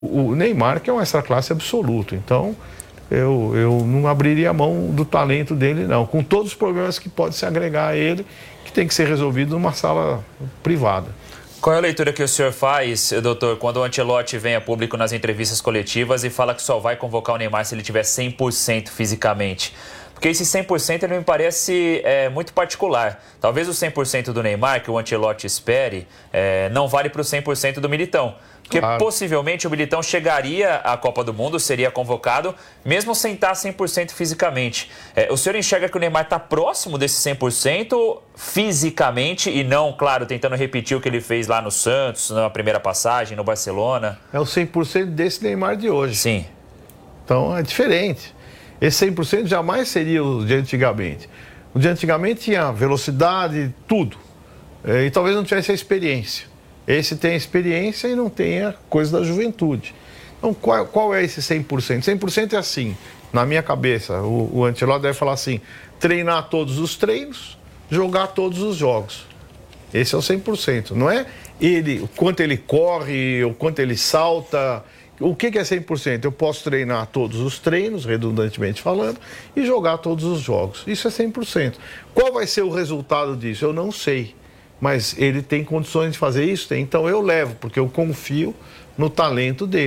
O Neymar, que é um extra-classe absoluto, então eu não abriria a mão do talento dele, não, com todos os problemas que pode se agregar a ele, que tem que ser resolvido numa sala privada. Qual é a leitura que o senhor faz, doutor, quando o Ancelotti vem a público nas entrevistas coletivas e fala que só vai convocar o Neymar se ele tiver 100% fisicamente? Porque esse 100% ele me parece muito particular. Talvez o 100% do Neymar, que o Ancelotti espere, não vale para o 100% do Militão. Porque possivelmente o Militão chegaria à Copa do Mundo, seria convocado, mesmo sem estar 100% fisicamente. O senhor enxerga que o Neymar está próximo desse 100% fisicamente e não, claro, tentando repetir o que ele fez lá no Santos, na primeira passagem, no Barcelona? É o 100% desse Neymar de hoje. Sim. Então é diferente. Esse 100% jamais seria o de antigamente. O de antigamente tinha velocidade, tudo. E talvez não tivesse a experiência. Esse tem a experiência e não tem a coisa da juventude. Então, qual é esse 100%? 100% é assim, na minha cabeça. O Ancelotti deve falar assim: treinar todos os treinos, jogar todos os jogos. Esse é o 100%. Não é ele, o quanto ele corre, o quanto ele salta. O que é 100%? Eu posso treinar todos os treinos, redundantemente falando, e jogar todos os jogos. Isso é 100%. Qual vai ser o resultado disso? Eu não sei. Mas ele tem condições de fazer isso? Então eu levo, porque eu confio no talento dele.